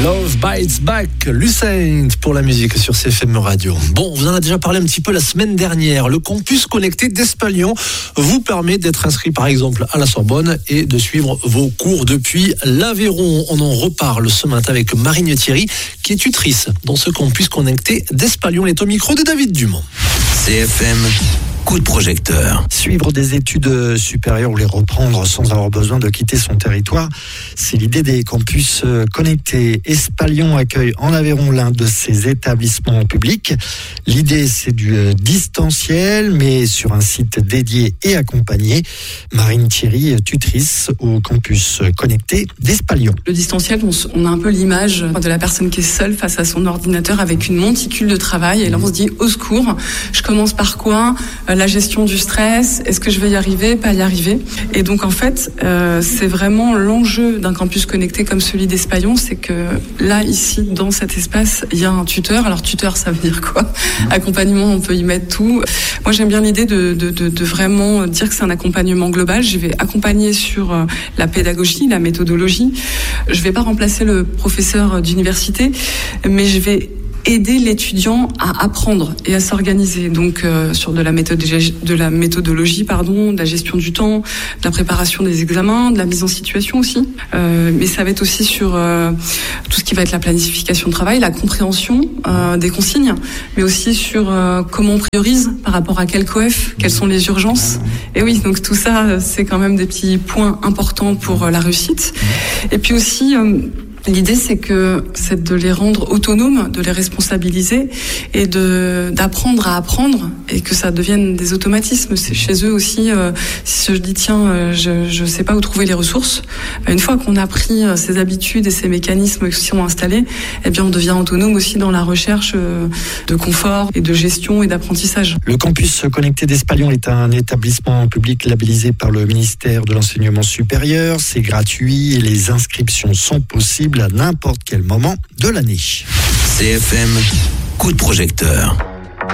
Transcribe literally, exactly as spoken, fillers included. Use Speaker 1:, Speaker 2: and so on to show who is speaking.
Speaker 1: Love Bites Back, Lucent pour la musique sur C F M Radio. Bon, on vous en a déjà parlé un petit peu la semaine dernière. Le campus connecté d'Espalion vous permet d'être inscrit par exemple à la Sorbonne et de suivre vos cours depuis l'Aveyron. On en reparle ce matin avec Marine Thierry qui est tutrice dans ce campus connecté d'Espalion. Elle est au micro de David Dumont.
Speaker 2: C F M, coup de projecteur.
Speaker 3: Suivre des études supérieures ou les reprendre sans avoir besoin de quitter son territoire, c'est l'idée des campus connectés. Espalion accueille en Aveyron l'un de ces établissements publics. L'idée, c'est du distanciel, mais sur un site dédié et accompagné. Marine Thierry, tutrice au campus connecté d'Espalion.
Speaker 4: Le distanciel, on a un peu l'image de la personne qui est seule face à son ordinateur avec une monticule de travail. Et là, on se dit, au secours, je commence par quoi ? La gestion du stress, est-ce que je vais y arriver, pas y arriver? Et donc en fait, euh, c'est vraiment l'enjeu d'un campus connecté comme celui d'Espalion, c'est que là, ici, dans cet espace, il y a un tuteur. Alors tuteur, ça veut dire quoi? Accompagnement, on peut y mettre tout. Moi, j'aime bien l'idée de, de, de, de vraiment dire que c'est un accompagnement global. Je vais accompagner sur euh, la pédagogie, la méthodologie. Je vais pas remplacer le professeur d'université, mais je vais aider l'étudiant à apprendre et à s'organiser. Donc euh, sur de la méthode de la méthodologie, pardon, de la gestion du temps, de la préparation des examens, de la mise en situation aussi. Euh, mais ça va être aussi sur euh, tout ce qui va être la planification de travail, la compréhension euh, des consignes, mais aussi sur euh, comment on priorise par rapport à quel coef, quelles sont les urgences. Et oui, donc tout ça, c'est quand même des petits points importants pour euh, la réussite. Et puis aussi euh, l'idée, c'est que c'est de les rendre autonomes, de les responsabiliser et de d'apprendre à apprendre et que ça devienne des automatismes. C'est chez eux aussi. Euh, si je dis tiens, euh, je je sais pas où trouver les ressources, une fois qu'on a pris euh, ces habitudes et ces mécanismes qui sont installés, eh bien on devient autonome aussi dans la recherche euh, de confort et de gestion et d'apprentissage.
Speaker 3: Le campus connecté d'Espalion est un établissement public labellisé par le ministère de l'Enseignement supérieur. C'est gratuit et les inscriptions sont possibles à n'importe quel moment de l'année.
Speaker 2: C F M, coup de projecteur.